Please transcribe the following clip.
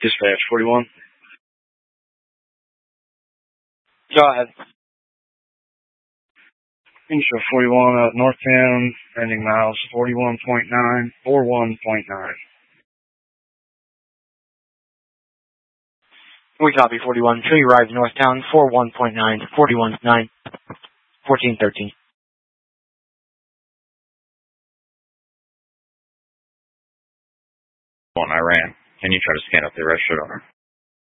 Dispatch 41. Go ahead. Intro 41 northbound, ending miles 41.9, 41.9. We copy 41. Until you arrive northbound, 41.9, 41.9, 1413. On Iran. Can you try to scan up the arrest radar?